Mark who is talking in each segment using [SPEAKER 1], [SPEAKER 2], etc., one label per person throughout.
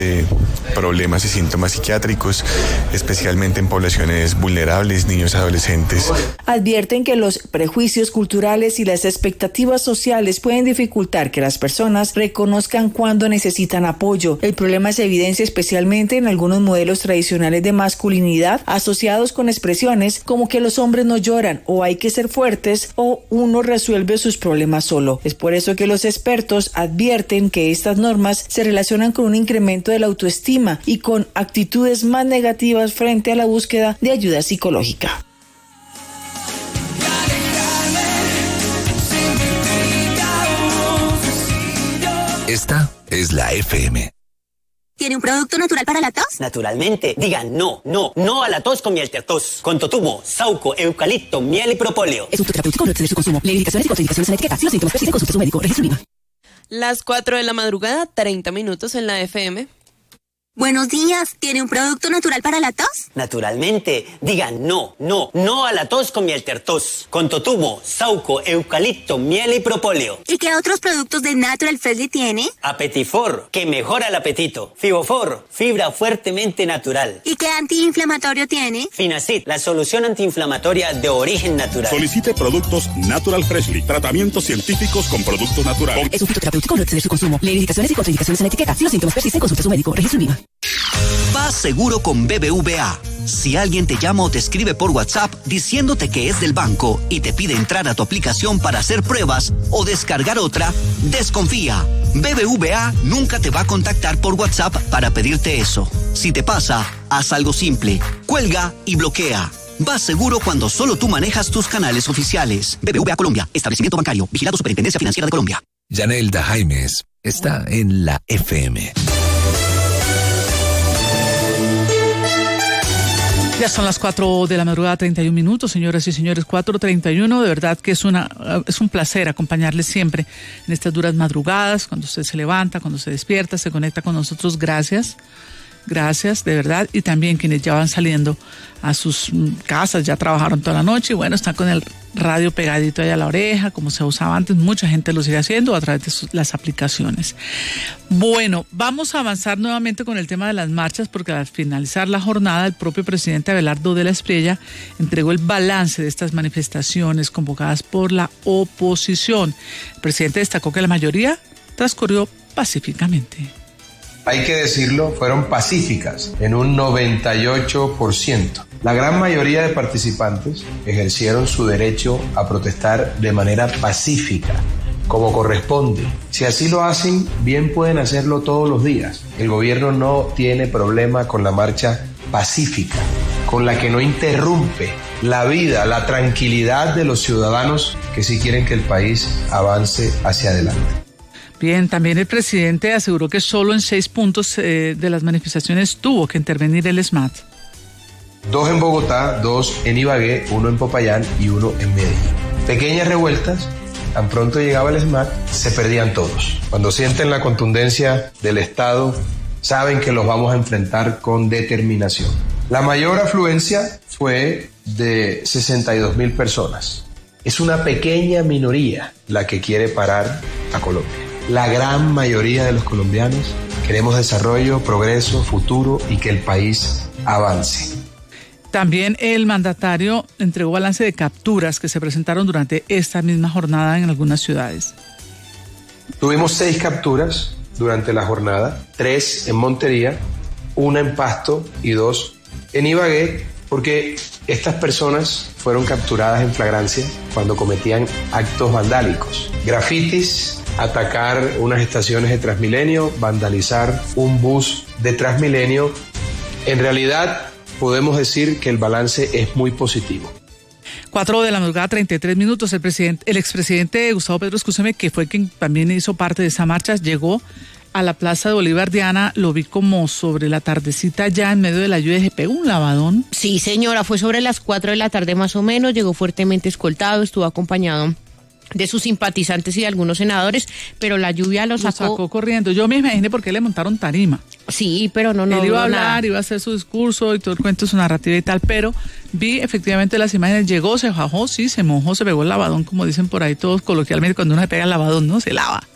[SPEAKER 1] problemas y síntomas psiquiátricos, especialmente en poblaciones vulnerables, niños, adolescentes.
[SPEAKER 2] Advierten que los prejuicios culturales y las expectativas sociales pueden dificultar que las personas reconozcan cuando necesitan apoyo. El problema se evidencia especialmente en algunos modelos tradicionales de masculinidad asociados con expresiones como que los hombres no lloran o hay que ser fuertes o uno resuelve sus problemas solo. Es por eso que los expertos advierten que estas normas se relacionan con un incremento de la autoestima y con actitudes más negativas frente a la búsqueda de ayuda psicológica.
[SPEAKER 3] Esta es la FM.
[SPEAKER 4] ¿Tiene un producto natural para la tos?
[SPEAKER 5] Naturalmente. Digan no a la tos con miel tertos. Con totumo, sauco, eucalipto, miel y propóleo.
[SPEAKER 6] Es un terapéutico, no excede su consumo. Lee indicaciones y contraindicaciones en la etiqueta. Si los síntomas persisten, consulte a su médico. Registro INVIMA.
[SPEAKER 7] Las 4 de la madrugada, 30 minutos en la FM.
[SPEAKER 4] Buenos días, ¿tiene un producto natural para la tos?
[SPEAKER 5] Naturalmente. Digan no a la tos con miel tertos. Con totumo, sauco, eucalipto, miel y propóleo.
[SPEAKER 4] ¿Y qué otros productos de Natural Freshly tiene?
[SPEAKER 5] Apetifor, que mejora el apetito. Fibofor, fibra fuertemente natural.
[SPEAKER 4] ¿Y qué antiinflamatorio tiene?
[SPEAKER 5] Finacid, la solución antiinflamatoria de origen natural.
[SPEAKER 8] Solicite productos Natural Freshly, tratamientos científicos con productos naturales.
[SPEAKER 6] Es un fitoterapéutico, no excede su consumo. Lee indicaciones y contraindicaciones en la etiqueta. Si los síntomas persisten, consulte a su médico. Registro INVIMA.
[SPEAKER 3] Vas seguro con BBVA. Si alguien te llama o te escribe por WhatsApp diciéndote que es del banco y te pide entrar a tu aplicación para hacer pruebas o descargar otra, desconfía. BBVA nunca te va a contactar por WhatsApp para pedirte eso. Si te pasa, haz algo simple. Cuelga y bloquea. Vas seguro cuando solo tú manejas tus canales oficiales. BBVA Colombia, establecimiento bancario, vigilado Superintendencia Financiera de Colombia. Yanelda Jaimes está en la FM.
[SPEAKER 9] Ya son las 4 de la madrugada, 31 minutos, señoras y señores, 4:31. De verdad que es un placer acompañarles siempre en estas duras madrugadas, cuando usted se levanta, cuando se despierta, se conecta con nosotros. Gracias, de verdad. Y también quienes ya van saliendo a sus casas, ya trabajaron toda la noche y bueno, están con el radio pegadito ahí a la oreja, como se usaba antes. Mucha gente lo sigue haciendo a través de las aplicaciones. Bueno, vamos a avanzar nuevamente con el tema de las marchas, porque al finalizar la jornada, el propio presidente Abelardo de la Espriella entregó el balance de estas manifestaciones convocadas por la oposición. El presidente destacó que la mayoría transcurrió pacíficamente.
[SPEAKER 10] Hay que decirlo, fueron pacíficas en un 98%. La gran mayoría de participantes ejercieron su derecho a protestar de manera pacífica, como corresponde. Si así lo hacen, bien pueden hacerlo todos los días. El gobierno no tiene problema con la marcha pacífica, con la que no interrumpe la vida, la tranquilidad de los ciudadanos que sí quieren que el país avance hacia adelante.
[SPEAKER 9] Bien, también el presidente aseguró que solo en 6 puntos de las manifestaciones tuvo que intervenir el SMAT.
[SPEAKER 10] 2 en Bogotá, 2 en Ibagué, 1 en Popayán y 1 en Medellín. Pequeñas revueltas, tan pronto llegaba el SMAT, se perdían todos. Cuando sienten la contundencia del Estado, saben que los vamos a enfrentar con determinación. La mayor afluencia fue de 62.000 personas. Es una pequeña minoría la que quiere parar a Colombia. La gran mayoría de los colombianos queremos desarrollo, progreso, futuro y que el país avance.
[SPEAKER 9] También el mandatario entregó balance de capturas que se presentaron durante esta misma jornada en algunas ciudades.
[SPEAKER 10] Tuvimos 6 capturas durante la jornada, 3 en Montería, 1 en Pasto y 2 en Ibagué, porque estas personas fueron capturadas en flagrancia cuando cometían actos vandálicos, grafitis, atacar unas estaciones de Transmilenio, vandalizar un bus de Transmilenio. En realidad podemos decir que el balance es muy positivo.
[SPEAKER 9] 4 de la madrugada, 33 minutos. El expresidente Gustavo Petro, escúcheme, que fue quien también hizo parte de esa marcha, llegó a la Plaza de Bolívar. Diana, lo vi como sobre la tardecita ya en medio de la lluvia. ¿Se pegó un lavadón?
[SPEAKER 7] Sí, señora, fue sobre las 4 de la tarde más o menos, llegó fuertemente escoltado, estuvo acompañado de sus simpatizantes y de algunos senadores, pero la lluvia lo sacó
[SPEAKER 9] corriendo. Yo me imaginé por qué le montaron tarima.
[SPEAKER 7] Sí, pero no.
[SPEAKER 9] Él iba a hablar, iba a hacer su discurso y todo el cuento, su narrativa y tal, pero vi efectivamente las imágenes, llegó, se bajó, sí, se mojó, se pegó el lavadón, como dicen por ahí todos coloquialmente, cuando uno se pega el lavadón, ¿no? Se lava.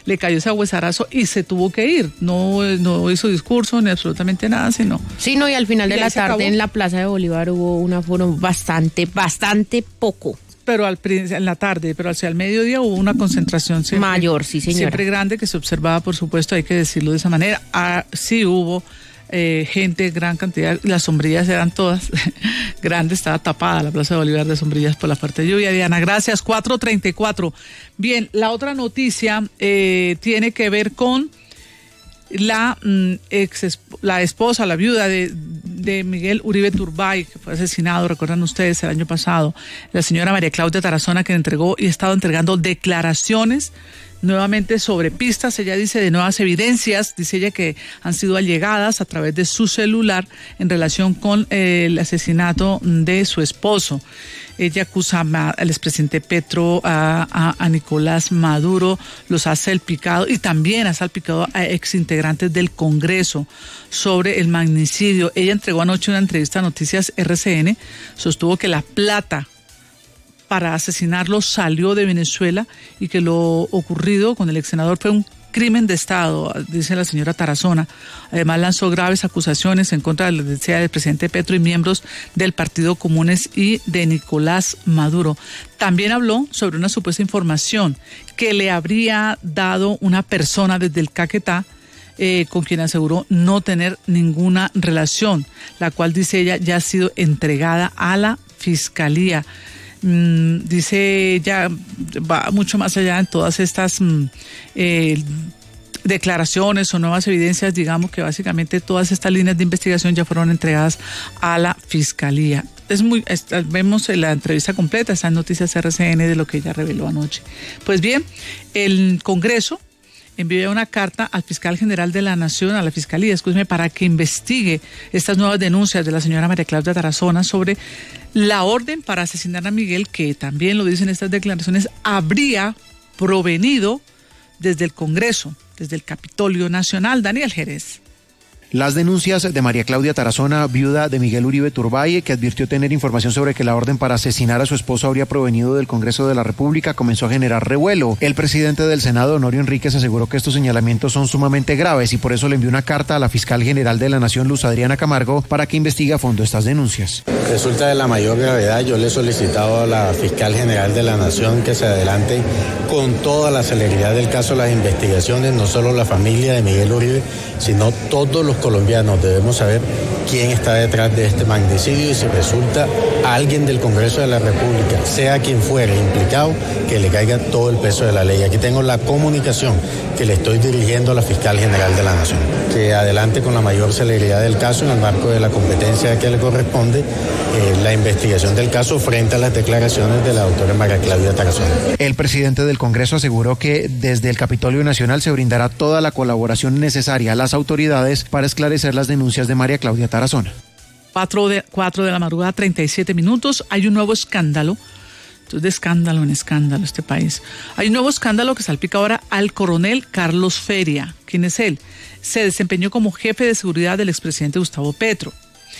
[SPEAKER 9] le cayó ese huesarazo y se tuvo que ir. No hizo discurso ni absolutamente nada, sino...
[SPEAKER 7] Sí, no, y al final de la tarde en la Plaza de Bolívar hubo un aforo bastante poco.
[SPEAKER 9] Pero en la tarde, pero hacia el mediodía hubo una concentración siempre,
[SPEAKER 7] mayor, sí señora.
[SPEAKER 9] Siempre grande, que se observaba, por supuesto, hay que decirlo de esa manera. Sí hubo gente, gran cantidad, las sombrillas eran todas grandes, estaba tapada la Plaza de Bolívar de sombrillas por la fuerte lluvia. Diana, gracias, 4:34. Bien, la otra noticia tiene que ver con la esposa, la viuda de Miguel Uribe Turbay, que fue asesinado, recuerdan ustedes, el año pasado, la señora María Claudia Tarazona, que entregó y ha estado entregando declaraciones nuevamente sobre pistas, ella dice, de nuevas evidencias, dice ella que han sido allegadas a través de su celular en relación con el asesinato de su esposo. Ella acusa al expresidente Petro, a Nicolás Maduro, los ha salpicado y también ha salpicado a exintegrantes del Congreso sobre el magnicidio. Ella entregó anoche una entrevista a Noticias RCN, sostuvo que la plata para asesinarlo salió de Venezuela y que lo ocurrido con el ex senador fue un crimen de Estado, dice la señora Tarazona. Además lanzó graves acusaciones en contra del presidente Petro y miembros del Partido Comunes y de Nicolás Maduro. También habló sobre una supuesta información que le habría dado una persona desde el Caquetá, con quien aseguró no tener ninguna relación, la cual, dice ella, ya ha sido entregada a la Fiscalía. Dice ella, va mucho más allá en todas estas declaraciones o nuevas evidencias, digamos que básicamente todas estas líneas de investigación ya fueron entregadas a la Fiscalía. Vemos la entrevista completa, está en Noticias RCN de lo que ella reveló anoche. Pues bien, el Congreso envió una carta al fiscal general de la Nación, a la Fiscalía, para que investigue estas nuevas denuncias de la señora María Claudia Tarazona sobre la orden para asesinar a Miguel, que también lo dicen estas declaraciones, habría provenido desde el Congreso, desde el Capitolio Nacional. Daniel Jerez.
[SPEAKER 11] Las denuncias de María Claudia Tarazona, viuda de Miguel Uribe Turbay, que advirtió tener información sobre que la orden para asesinar a su esposo habría provenido del Congreso de la República, comenzó a generar revuelo. El presidente del Senado, Honorio Enríquez, aseguró que estos señalamientos son sumamente graves y por eso le envió una carta a la fiscal general de la Nación, Luz Adriana Camargo, para que investigue a fondo estas denuncias.
[SPEAKER 12] Resulta de la mayor gravedad. Yo le he solicitado a la fiscal general de la Nación que se adelante con toda la celeridad del caso las investigaciones, no solo la familia de Miguel Uribe, sino todos los colombianos. Debemos saber quién está detrás de este magnicidio y si resulta alguien del Congreso de la República, sea quien fuere implicado, que le caiga todo el peso de la ley. Aquí tengo la comunicación que le estoy dirigiendo a la fiscal general de la Nación, que adelante con la mayor celeridad del caso en el marco de la competencia que le corresponde la investigación del caso frente a las declaraciones de la doctora María Claudia Tarazona.
[SPEAKER 11] El presidente del Congreso aseguró que desde el Capitolio Nacional se brindará toda la colaboración necesaria a las autoridades para esclarecer las denuncias de María Claudia Tarazona.
[SPEAKER 9] 4 de la madrugada, 37 minutos. Hay un nuevo escándalo. Esto es de escándalo en escándalo este país. Hay un nuevo escándalo que salpica ahora al coronel Carlos Feria. ¿Quién es él? Se desempeñó como jefe de seguridad del expresidente Gustavo Petro.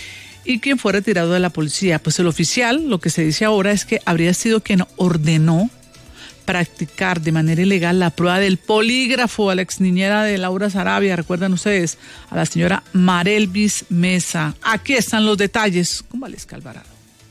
[SPEAKER 9] ¿Y quién fue retirado de la policía? Pues el oficial, lo que se dice ahora es que habría sido quien ordenó practicar de manera ilegal la prueba del polígrafo a la ex niñera de Laura Sarabia, recuerdan ustedes, a la señora Marelvis Mesa. Aquí están los detalles con Valesca Alvarado.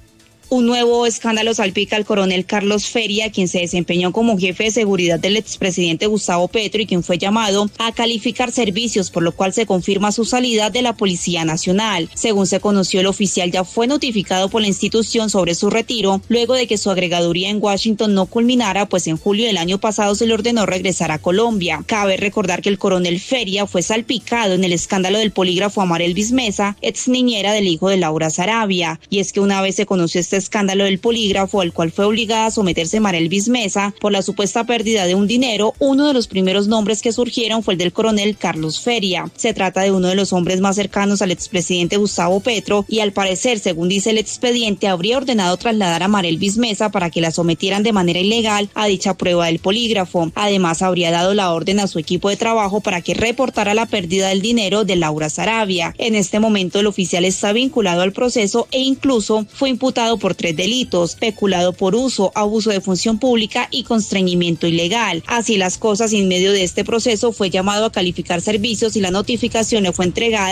[SPEAKER 13] Un nuevo escándalo salpica al coronel Carlos Feria, quien se desempeñó como jefe de seguridad del expresidente Gustavo Petro y quien fue llamado a calificar servicios, por lo cual se confirma su salida de la Policía Nacional. Según se conoció, el oficial ya fue notificado por la institución sobre su retiro, luego de que su agregaduría en Washington no culminara, pues en julio del año pasado se le ordenó regresar a Colombia. Cabe recordar que el coronel Feria fue salpicado en el escándalo del polígrafo a Marelvis Mesa, ex niñera del hijo de Laura Sarabia. Y es que una vez se conoció este escándalo del polígrafo, al cual fue obligada a someterse Marelvis Mesa por la supuesta pérdida de un dinero, uno de los primeros nombres que surgieron fue el del coronel Carlos Feria. Se trata de uno de los hombres más cercanos al expresidente Gustavo Petro y al parecer, según dice el expediente, habría ordenado trasladar a Marelvis Mesa para que la sometieran de manera ilegal a dicha prueba del polígrafo. Además, habría dado la orden a su equipo de trabajo para que reportara la pérdida del dinero de Laura Sarabia. En este momento, el oficial está vinculado al proceso e incluso fue imputado por por 3 delitos: peculado por uso, abuso de función pública y constreñimiento ilegal. Así las cosas, en medio de este proceso fue llamado a calificar servicios y la notificación le fue entregada